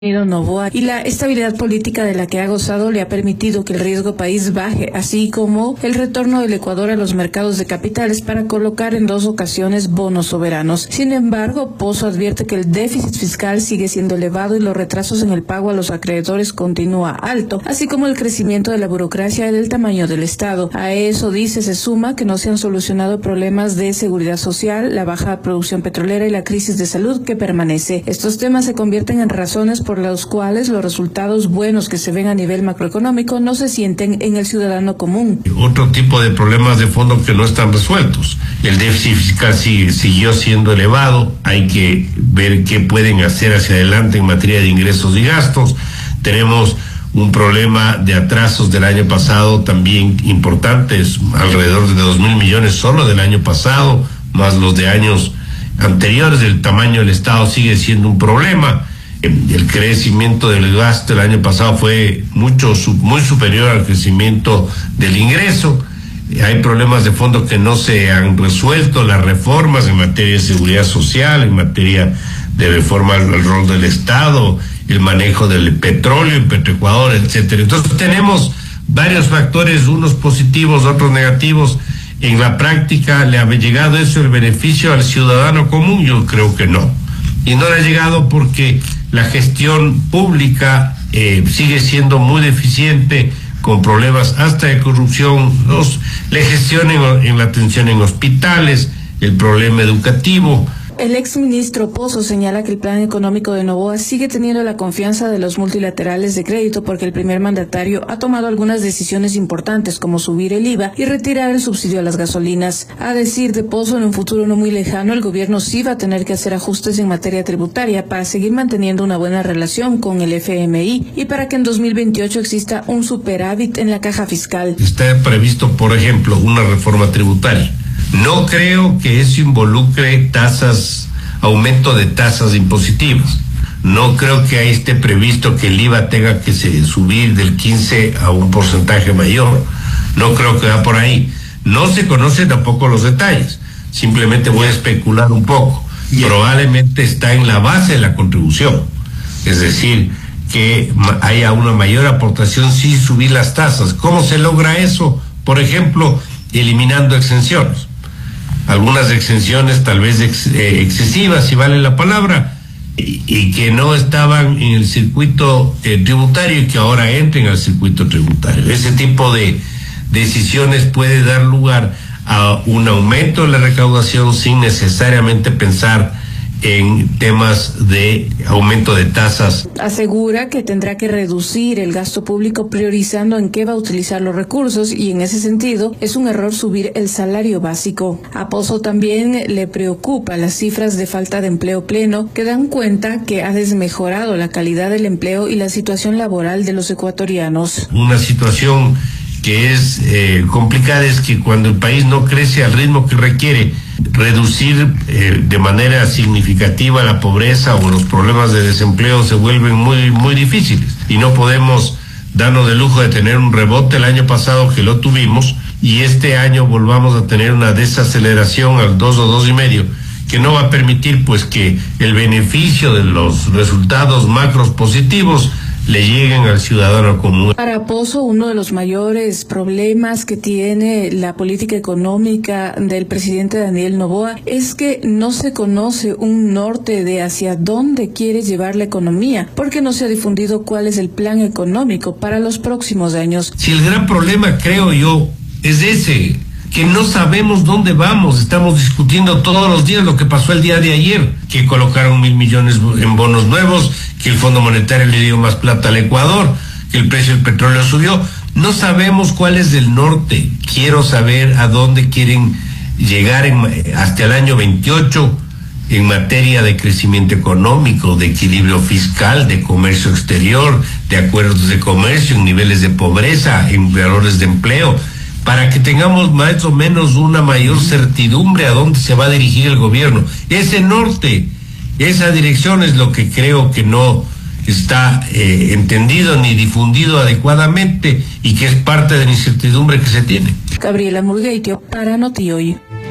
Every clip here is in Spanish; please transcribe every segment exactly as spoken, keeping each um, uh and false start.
Noboa y la estabilidad política de la que ha gozado le ha permitido que el riesgo país baje, así como el retorno del Ecuador a los mercados de capitales para colocar en dos ocasiones bonos soberanos. Sin embargo, Pozo advierte que el déficit fiscal sigue siendo elevado y los retrasos en el pago a los acreedores continúa alto, así como el crecimiento de la burocracia y del tamaño del Estado. A eso, dice, se suma que no se han solucionado problemas de seguridad social, la baja producción petrolera y la crisis de salud que permanece. Estos temas se convierten en razones por por los cuales los resultados buenos que se ven a nivel macroeconómico no se sienten en el ciudadano común. Otro tipo de problemas de fondo que no están resueltos. El déficit fiscal sigue, siguió siendo elevado, hay que ver qué pueden hacer hacia adelante en materia de ingresos y gastos. Tenemos un problema de atrasos del año pasado también importantes, alrededor de dos mil millones solo del año pasado, más los de años anteriores. El tamaño del Estado sigue siendo un problema. El crecimiento del gasto el año pasado fue mucho, muy superior al crecimiento del ingreso. Hay problemas de fondo que no se han resuelto, las reformas en materia de seguridad social, en materia de reforma al rol del Estado, el manejo del petróleo en Petroecuador, etcétera. Entonces tenemos varios factores, unos positivos, otros negativos. En la práctica, ¿le ha llegado eso el beneficio al ciudadano común? Yo creo que no. Y no le ha llegado porque la gestión pública eh, sigue siendo muy deficiente, con problemas hasta de corrupción, los, la gestión en, en la atención en hospitales, el problema educativo. El exministro Pozo señala que el plan económico de Noboa sigue teniendo la confianza de los multilaterales de crédito porque el primer mandatario ha tomado algunas decisiones importantes como subir el I V A y retirar el subsidio a las gasolinas. A decir de Pozo, en un futuro no muy lejano el gobierno sí va a tener que hacer ajustes en materia tributaria para seguir manteniendo una buena relación con el F M I y para que en dos mil veintiocho exista un superávit en la caja fiscal. Está previsto, por ejemplo, una reforma tributaria. No creo que eso involucre tasas, aumento de tasas impositivas. No creo que ahí esté previsto que el I V A tenga que se, subir del quince a un porcentaje mayor. No creo que va por ahí. No se conocen tampoco los detalles. Simplemente voy a especular un poco. Yeah. Probablemente está en la base de la contribución. Es decir, que haya una mayor aportación sin subir las tasas. ¿Cómo se logra eso? Por ejemplo, eliminando exenciones. Algunas exenciones tal vez ex, eh, excesivas, si vale la palabra, y, y que no estaban en el circuito eh, tributario y que ahora entren al circuito tributario. Ese tipo de decisiones puede dar lugar a un aumento de la recaudación sin necesariamente pensar en temas de aumento de tasas. Asegura que tendrá que reducir el gasto público priorizando en qué va a utilizar los recursos y en ese sentido es un error subir el salario básico. A Pozo también le preocupa las cifras de falta de empleo pleno que dan cuenta que ha desmejorado la calidad del empleo y la situación laboral de los ecuatorianos. Una situación que es eh, complicada es que cuando el país no crece al ritmo que requiere, reducir eh, de manera significativa la pobreza o los problemas de desempleo se vuelven muy muy difíciles y no podemos darnos el lujo de tener un rebote el año pasado que lo tuvimos y este año volvamos a tener una desaceleración al dos o dos y medio que no va a permitir pues que el beneficio de los resultados macros positivos le lleguen al ciudadano común. Para Pozo, uno de los mayores problemas que tiene la política económica del presidente Daniel Noboa es que no se conoce un norte de hacia dónde quiere llevar la economía, porque no se ha difundido cuál es el plan económico para los próximos años. Si el gran problema, creo yo, es ese, que no sabemos dónde vamos. Estamos discutiendo todos los días lo que pasó el día de ayer, que colocaron mil millones en bonos nuevos, que el Fondo Monetario le dio más plata al Ecuador, que el precio del petróleo subió. No sabemos cuál es el norte. Quiero saber a dónde quieren llegar en, hasta el año veintiocho en materia de crecimiento económico, de equilibrio fiscal, de comercio exterior, de acuerdos de comercio, en niveles de pobreza, en valores de empleo, para que tengamos más o menos una mayor certidumbre a dónde se va a dirigir el gobierno. Ese norte, esa dirección es lo que creo que no está eh, entendido ni difundido adecuadamente y que es parte de la incertidumbre que se tiene. Gabriela Murgueitio para Noti Hoy.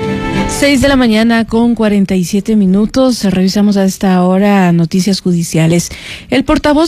Seis de la mañana con cuarenta y siete minutos. Revisamos a esta hora noticias judiciales. El portavoz